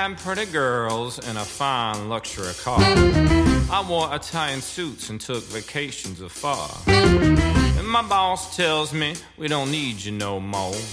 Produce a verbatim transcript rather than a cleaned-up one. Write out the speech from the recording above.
and pretty girls in a fine luxury car. I wore Italian suits and took vacations afar. And my boss tells me we don't need you no more.